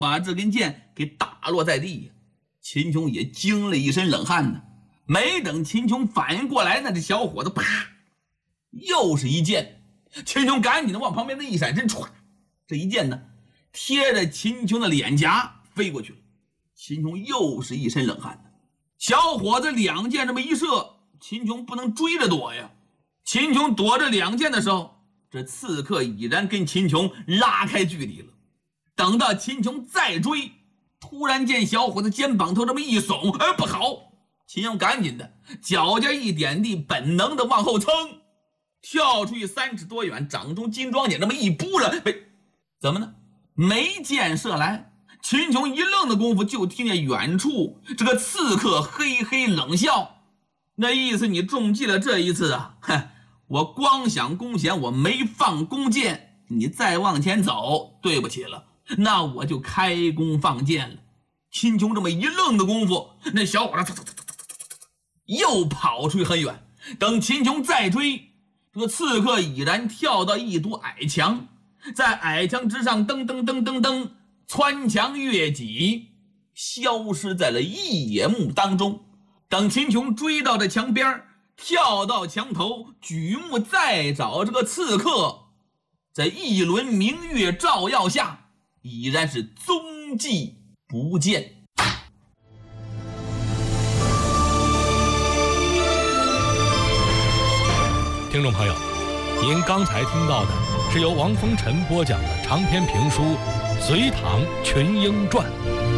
把这根箭给打落在地呀。秦琼也惊了一身冷汗呢。没等秦琼反应过来呢，这小伙子啪又是一箭。秦琼赶紧的往旁边的一闪身，唰，这一箭呢贴着秦琼的脸颊飞过去了。秦琼又是一身冷汗呢。小伙子两箭这么一射，秦琼不能追着躲呀。秦琼躲着两箭的时候，这刺客已然跟秦琼拉开距离了。等到秦琼再追，突然见小伙子肩膀头这么一耸，不好！秦琼赶紧的脚尖一点地，本能的往后蹭，跳出去3尺多远，掌中金装锏这么一扑着，怎么呢？没箭射来。秦琼一愣的功夫，就听见远处这个刺客嘿嘿冷笑，那意思你中计了这一次啊！我光想弓弦，我没放弓箭，你再往前走，对不起了，那我就开弓放箭了。秦琼这么一愣的功夫，那小伙子又跑出去很远。等秦琼再追，这个刺客已然跳到一堵矮墙，在矮墙之上噔噔噔噔噔穿墙越脊，消失在了一野目当中。等秦琼追到这墙边，跳到墙头，举目再找这个刺客，在一轮明月照耀下，已然是踪迹不见。 听众朋友，您刚才听到的是由王风尘播讲的长篇评书《隋唐群英传》。